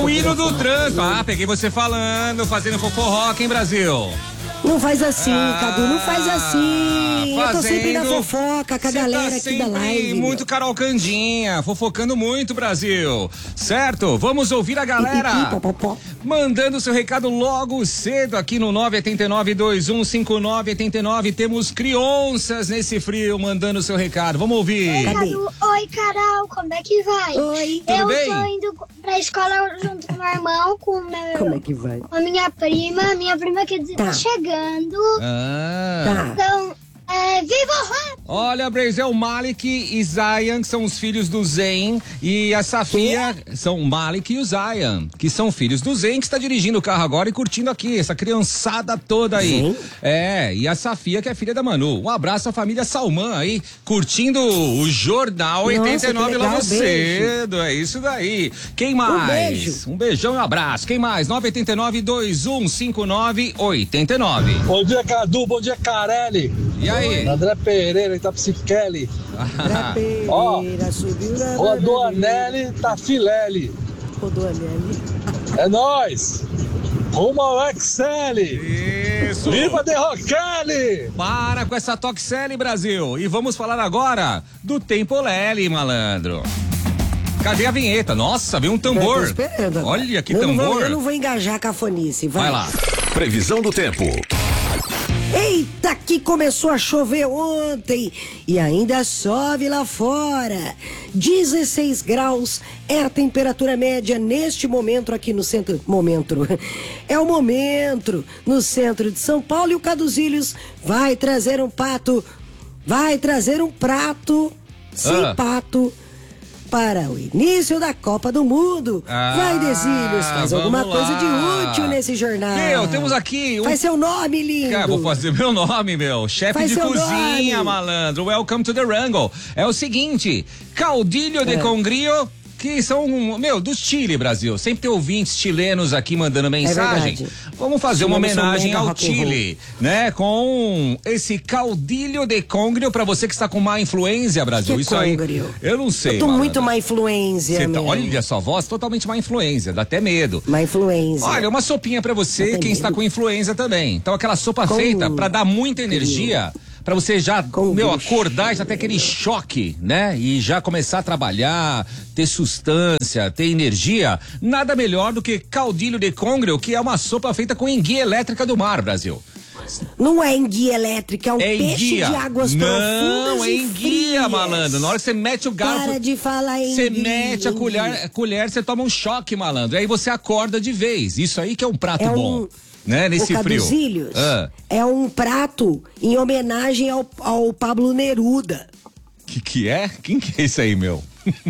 o hino do trânsito. Ah, peguei você falando, fazendo foforroca, hein, Brasil? Não faz assim, Cadu, não faz assim. Eu tô sempre na fofoca com a galera aqui da live. Muito Carol Candinha, fofocando muito, Brasil. Certo? Vamos ouvir a galera mandando seu recado logo cedo aqui no 989-2159-89. Temos crianças nesse frio mandando seu recado. Vamos ouvir. Oi, Cadu. Oi, Carol. Como é que vai? Oi. Eu tô indo pra escola junto com meu irmão, com meu... Como é que vai? Com a minha prima. Minha prima, quer dizer, tá chegando. Ah. Então, viva o rap! Olha, Brasil, é o Malik e Zion, que são os filhos do Zen, e a Safia são o Malik e o Zion, que são filhos do Zen, que está dirigindo o carro agora e curtindo aqui, essa criançada toda aí. Sim. E a Safia, que é filha da Manu. Um abraço à família Salman aí, curtindo o Jornal 89 logo cedo. É isso daí. Quem mais? Um beijão e um abraço. Quem mais? 989-2159-89. Bom dia, Cadu. Bom dia, Carelli. E aí? André Pereira, Itapsichelli. Ó, Rodoanelli, Tafilelli. Rodoanelli. É nóis. Rumo ao Excel. Isso. Viva De Roquelli. Para com essa Toxelli, Brasil. E vamos falar agora do Tempolelli, malandro. Cadê a vinheta? Nossa, veio um tambor. Olha que tambor. Eu não vou engajar com a fonice. Vai lá. Previsão do tempo. Eita, que começou a chover ontem e ainda chove lá fora. 16 graus é a temperatura média neste momento aqui no centro. É o momento no centro de São Paulo, e o Caduzílios vai trazer um prato sem pato para o início da Copa do Mundo. Vai, Desílios, faz alguma coisa de útil nesse jornal. Temos aqui... Faz seu nome, lindo. Cara, vou fazer meu nome, chefe de cozinha, malandro. Welcome to the Wrangle. É o seguinte, caudilho de congrio, que são, do Chile, Brasil. Sempre tem ouvintes chilenos aqui mandando mensagem. Vamos fazer uma homenagem ao Chile, né? Com esse caudilho de congrio pra você que está com má influência, Brasil. Que isso congrio? Aí, eu não sei, Eu tô muito má influência, olha sua voz, totalmente má influência, dá até medo. Má influência. Olha, uma sopinha pra você, quem está com influenza também. Então, aquela sopa feita pra dar muita energia, pra você já, acordar e já ter aquele choque, né? E já começar a trabalhar, ter sustância, ter energia. Nada melhor do que caudilho de congrio, que é uma sopa feita com enguia elétrica do mar, Brasil. Não é enguia elétrica, é um peixe enguia. De águas profundas. Não, é enguia, malandro. Na hora que você mete o garfo. Para de falar enguia. Você mete a colher, você toma um choque, malandro. Aí você acorda de vez. Isso aí que é um prato bom. Né, nesse frio. É um prato em homenagem ao Pablo Neruda. Que é? Quem que é isso aí, meu?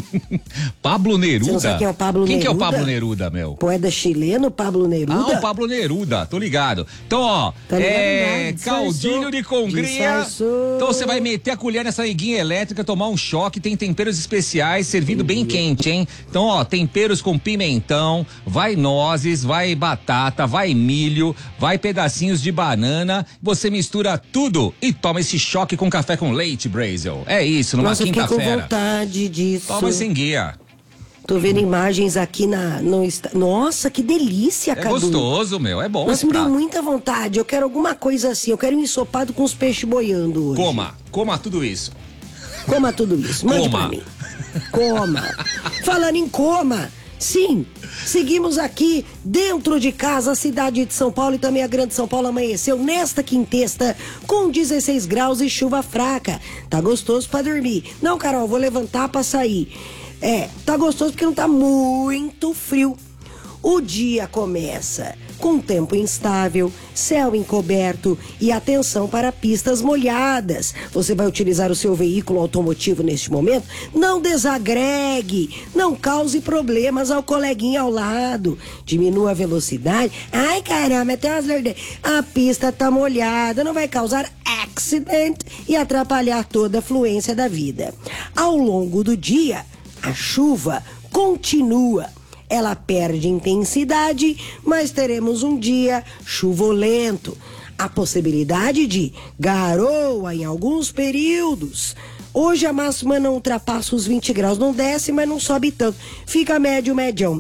Pablo Neruda? Você não sabe quem é o Pablo Neruda? Quem que é o Pablo Neruda, meu? Poeta chileno, Pablo Neruda. O Pablo Neruda, tô ligado. Então, caudilho de congria. Então você vai meter a colher nessa iguinha elétrica, tomar um choque, tem temperos especiais, servido bem quente, hein? Então, temperos com pimentão, vai nozes, vai batata, vai milho, vai pedacinhos de banana, você mistura tudo e toma esse choque com café com leite, Brasil. É isso, numa quinta-feira. Eu fiquei com vontade disso. Toma sem guia. Tô vendo imagens aqui Nossa, que delícia, Cadu. É gostoso, é bom. Mas me deu muita vontade. Eu quero alguma coisa assim. Eu quero um ensopado com os peixes boiando hoje. Coma tudo isso. Coma tudo isso. Mande pra mim. Coma. Falando em coma, sim, seguimos aqui dentro de casa. A cidade de São Paulo e também a Grande São Paulo amanheceu nesta quintesta com 16 graus e chuva fraca. Tá gostoso pra dormir. Não, Carol, vou levantar pra sair. Tá gostoso porque não tá muito frio. O dia começa com tempo instável, céu encoberto e atenção para pistas molhadas. Você vai utilizar o seu veículo automotivo neste momento? Não desagregue, não cause problemas ao coleguinha ao lado. Diminua a velocidade. Ai, caramba, tem umas... A pista tá molhada, não vai causar acident e atrapalhar toda a fluência da vida. Ao longo do dia, a chuva continua. Ela perde intensidade, mas teremos um dia chuvolento. A possibilidade de garoa em alguns períodos. Hoje a máxima não ultrapassa os 20 graus. Não desce, mas não sobe tanto. Fica médio, medião.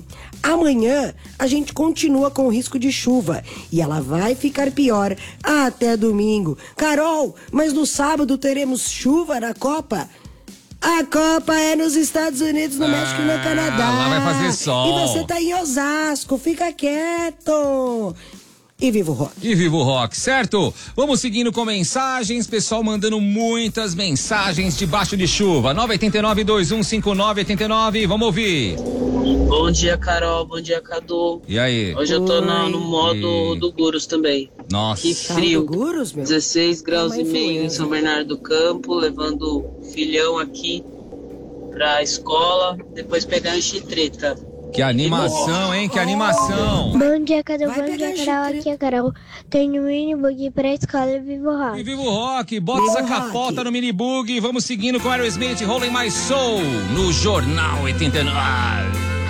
Amanhã a gente continua com o risco de chuva e ela vai ficar pior até domingo. Carol, mas no sábado teremos chuva na Copa? A Copa é nos Estados Unidos, no México e no Canadá. Lá vai fazer sol. E você tá em Osasco, fica quieto. E viva o rock. E viva o rock, certo? Vamos seguindo com mensagens, pessoal mandando muitas mensagens debaixo de chuva. 989-2159-89, vamos ouvir. Bom dia, Carol, bom dia, Cadu. E aí? Hoje eu tô no modo do Gurus também. Nossa. Que frio, Gurus, meu? 16 graus e meio em São Bernardo do Campo, levando o filhão aqui pra escola, depois pegar a enxertreta. Que animação, hein? Que animação. Bom dia, Cadu. Vai Bom dia, pegar Carol. chifre. Aqui é a Carol. Tenho um minibug pra escola e vivo E rock. viva o rock, bota Viva essa o capota rock. no minibug. Vamos seguindo com Aerosmith, Rolling My Soul, no Jornal 89.